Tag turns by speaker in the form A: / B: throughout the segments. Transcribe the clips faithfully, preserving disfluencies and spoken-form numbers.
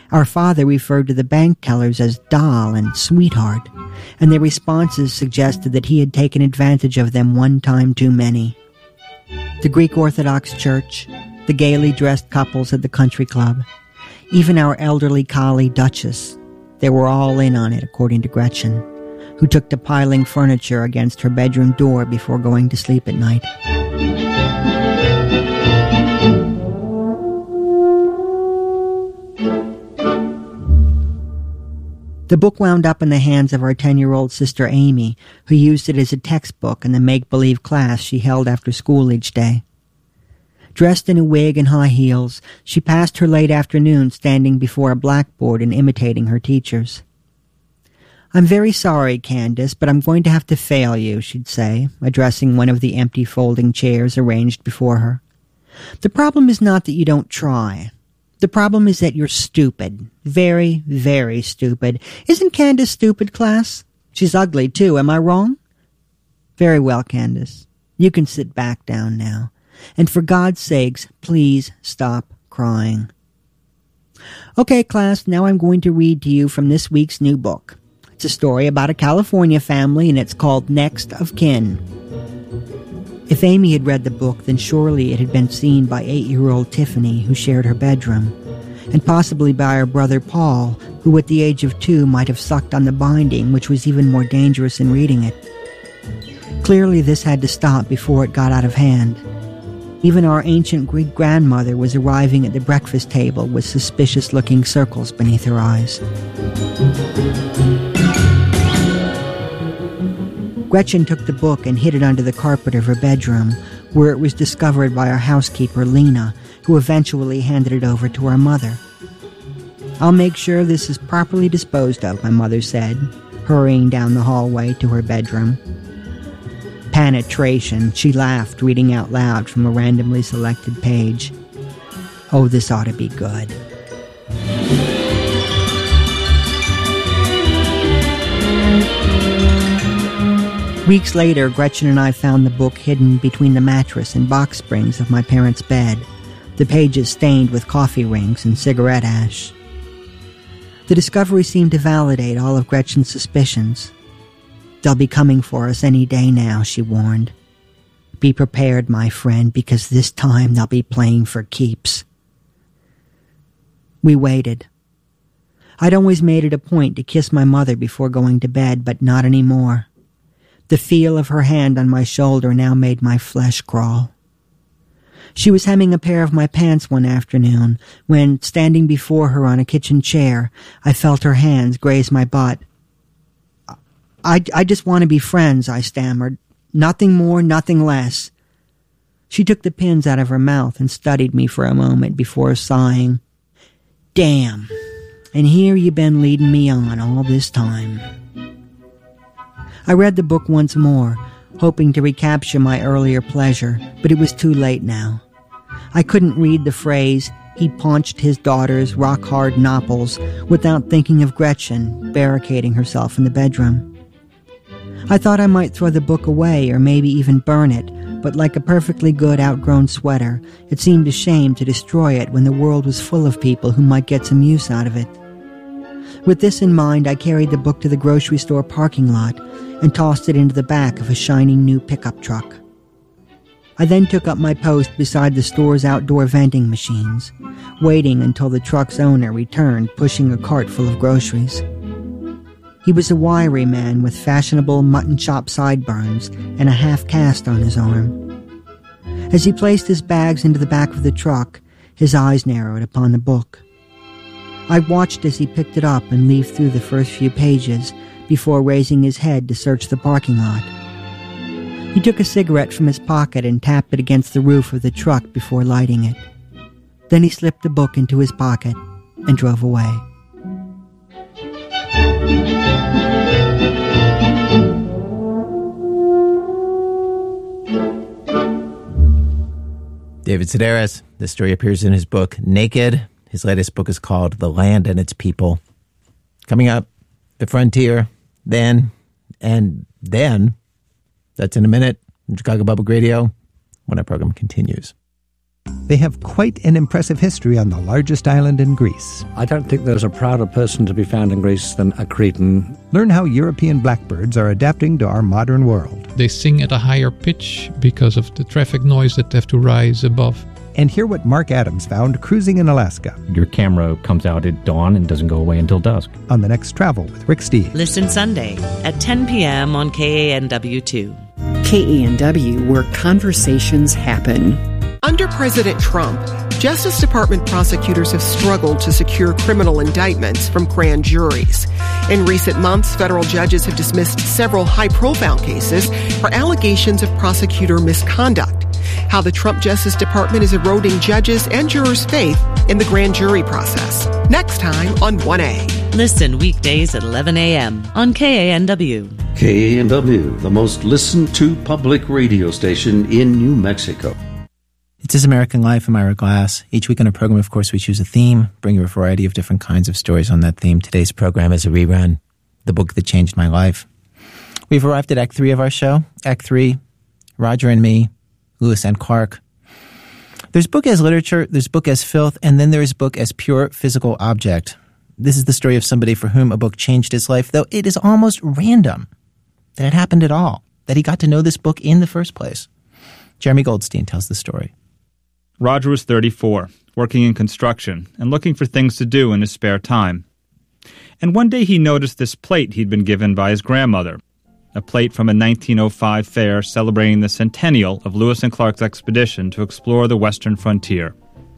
A: Our father referred to the bank tellers as doll and sweetheart, and their responses suggested that he had taken advantage of them one time too many. The Greek Orthodox Church, the gaily dressed couples at the country club, even our elderly collie Duchess, they were all in on it, according to Gretchen, who took to piling furniture against her bedroom door before going to sleep at night. The book wound up in the hands of our ten-year-old sister Amy, who used it as a textbook in the make-believe class she held after school each day. Dressed in a wig and high heels, she passed her late afternoon standing before a blackboard and imitating her teachers. "I'm very sorry, Candace, but I'm going to have to fail you," she'd say, addressing one of the empty folding chairs arranged before her. "The problem is not that you don't try. The problem is that you're stupid. Very, very stupid. Isn't Candace stupid, class? She's ugly, too. Am I wrong? Very well, Candace. You can sit back down now. And for God's sakes, please stop crying. Okay, class, now I'm going to read to you from this week's new book. It's a story about a California family, and it's called Next of Kin. If Amy had read the book, then surely it had been seen by eight-year-old Tiffany, who shared her bedroom, and possibly by her brother Paul, who at the age of two might have sucked on the binding, which was even more dangerous in reading it. Clearly this had to stop before it got out of hand. Even our ancient Greek grandmother was arriving at the breakfast table with suspicious-looking circles beneath her eyes. Gretchen took the book and hid it under the carpet of her bedroom, where it was discovered by our housekeeper, Lena, who eventually handed it over to our mother. "I'll make sure this is properly disposed of," my mother said, hurrying down the hallway to her bedroom. Penetration, she laughed, reading out loud from a randomly selected page. "Oh, this ought to be good." Weeks later, Gretchen and I found the book hidden between the mattress and box springs of my parents' bed, the pages stained with coffee rings and cigarette ash. The discovery seemed to validate all of Gretchen's suspicions. "They'll be coming for us any day now," she warned. "Be prepared, my friend, because this time they'll be playing for keeps." We waited. I'd always made it a point to kiss my mother before going to bed, but not anymore. The feel of her hand on my shoulder now made my flesh crawl. She was hemming a pair of my pants one afternoon when, standing before her on a kitchen chair, I felt her hands graze my butt. I, I just want to be friends," I stammered. "Nothing more, nothing less." She took the pins out of her mouth and studied me for a moment before sighing. "Damn, and here you been leading me on all this time." I read the book once more, hoping to recapture my earlier pleasure, but it was too late now. I couldn't read the phrase, "he paunched his daughter's rock-hard nopples," without thinking of Gretchen barricading herself in the bedroom. I thought I might throw the book away or maybe even burn it, but like a perfectly good outgrown sweater, it seemed a shame to destroy it when the world was full of people who might get some use out of it. With this in mind, I carried the book to the grocery store parking lot and tossed it into the back of a shining new pickup truck. I then took up my post beside the store's outdoor vending machines, waiting until the truck's owner returned pushing a cart full of groceries. He was a wiry man with fashionable mutton chop sideburns and a half-cast on his arm. As he placed his bags into the back of the truck, his eyes narrowed upon the book. I watched as he picked it up and leafed through the first few pages before raising his head to search the parking lot. He took a cigarette from his pocket and tapped it against the roof of the truck before lighting it. Then he slipped the book into his pocket and drove away.
B: David Sedaris. This story appears in his book, Naked. His latest book is called The Land and Its People. Coming up, The Frontier, then, and then. That's in a minute. From Chicago Public Radio, when our program continues.
C: They have quite an impressive history on the largest island in Greece.
D: I don't think there's a prouder person to be found in Greece than a Cretan.
C: Learn how European blackbirds are adapting to our modern world.
E: They sing at a higher pitch because of the traffic noise that they have to rise above.
C: And hear what Mark Adams found cruising in Alaska.
F: Your camera comes out at dawn and doesn't go away until dusk.
C: On The Next Travel with Rick Steves.
G: Listen Sunday at ten p.m. on K A N W two.
H: K A N W, where conversations happen.
I: Under President Trump, Justice Department prosecutors have struggled to secure criminal indictments from grand juries. In recent months, federal judges have dismissed several high-profile cases for allegations of prosecutor misconduct. How the Trump Justice Department is eroding judges' and jurors' faith in the grand jury process. Next time on one A.
G: Listen weekdays at eleven a.m. on K A N W.
J: K A N W, the most listened to public radio station in New Mexico.
B: It's This American Life. I'm Ira Glass. Each week on our program, of course, we choose a theme, bring you a variety of different kinds of stories on that theme. Today's program is a rerun, The Book That Changed My Life. We've arrived at Act three of our show. Act three, Roger and me, Lewis and Clark. There's book as literature, there's book as filth, and then there's book as pure physical object. This is the story of somebody for whom a book changed his life, though it is almost random that it happened at all, that he got to know this book in the first place. Jeremy Goldstein tells the story.
K: Roger was thirty-four, working in construction and looking for things to do in his spare time. And one day he noticed this plate he'd been given by his grandmother, a plate from a nineteen oh five fair celebrating the centennial of Lewis and Clark's expedition to explore the western frontier.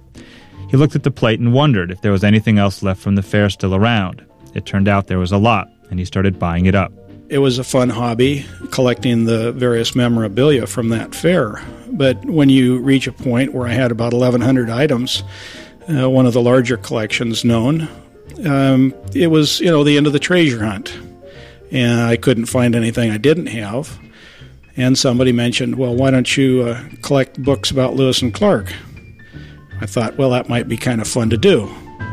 K: He looked at the plate and wondered if there was anything else left from the fair still around. It turned out there was a lot, and he started buying it up.
L: It was a fun hobby, collecting the various memorabilia from that fair. But when you reach a point where I had about eleven hundred items, uh, one of the larger collections known, um, it was, you know, the end of the treasure hunt. And I couldn't find anything I didn't have. And somebody mentioned, well, why don't you uh, collect books about Lewis and Clark? I thought, well, that might be kind of fun to do.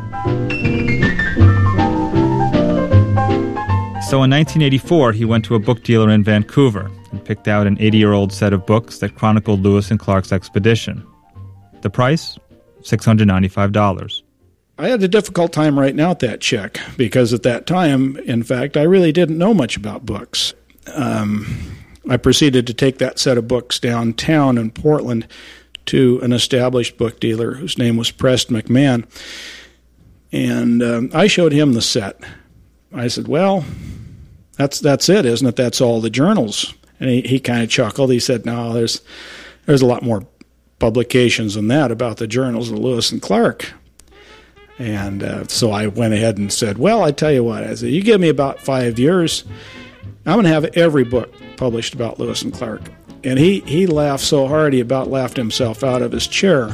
K: So in nineteen eighty-four, he went to a book dealer in Vancouver and picked out an eighty-year-old set of books that chronicled Lewis and Clark's expedition. The price? six hundred ninety-five dollars.
L: I had a difficult time writing out that check because at that time, in fact, I really didn't know much about books. Um, I proceeded to take that set of books downtown in Portland to an established book dealer whose name was Preston McMahon, and um, I showed him the set. I said, well, that's that's it, isn't it? That's all the journals. And he, he kind of chuckled. He said, no, there's there's a lot more publications than that about the journals of Lewis and Clark. And uh, so I went ahead and said, well, I tell you what, I said, you give me about five years, I'm going to have every book published about Lewis and Clark. And he, he laughed so hard he about laughed himself out of his chair.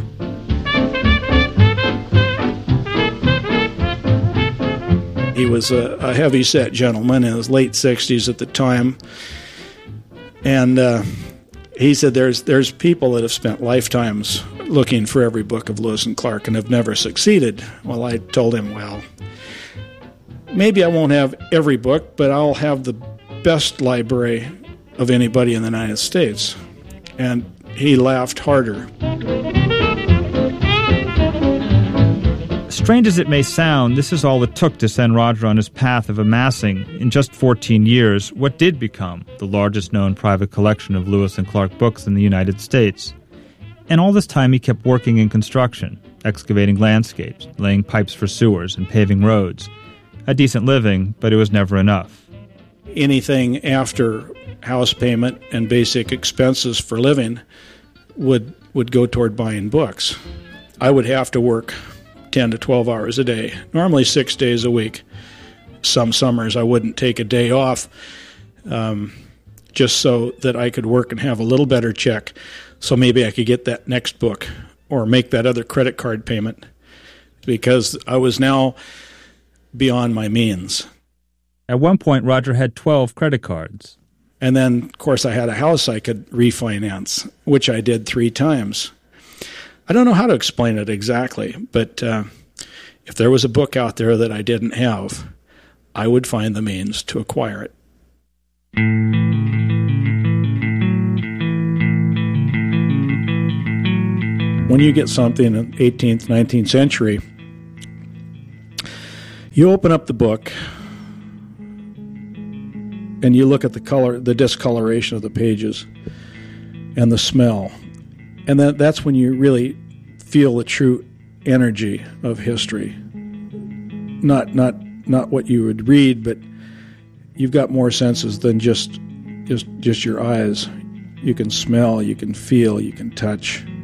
L: He was a, a heavy-set gentleman in his late sixties at the time. And uh, he said there's there's people that have spent lifetimes looking for every book of Lewis and Clark and have never succeeded. Well, I told him, well, maybe I won't have every book, but I'll have the best library of anybody in the United States. And he laughed harder.
K: Strange as it may sound, this is all it took to send Roger on his path of amassing, in just fourteen years, what did become the largest known private collection of Lewis and Clark books in the United States. And all this time he kept working in construction, excavating landscapes, laying pipes for sewers, and paving roads. A decent living, but it was never enough.
L: Anything after house payment and basic expenses for living would would go toward buying books. I would have to work ten to twelve hours a day, normally six days a week. Some summers I wouldn't take a day off, um, just so that I could work and have a little better check, so maybe I could get that next book or make that other credit card payment, because I was now beyond my means.
K: At one point, Roger had twelve credit cards.
L: And then, of course, I had a house I could refinance, which I did three times. I don't know how to explain it exactly, but uh, if there was a book out there that I didn't have, I would find the means to acquire it. when you get something in the eighteenth, nineteenth century, you open up the book and you look at the color, the discoloration of the pages and the smell. And that, that's when you really feel the true energy of history. Not not not what you would read, but you've got more senses than just just just your eyes. You can smell, you can feel, you can touch.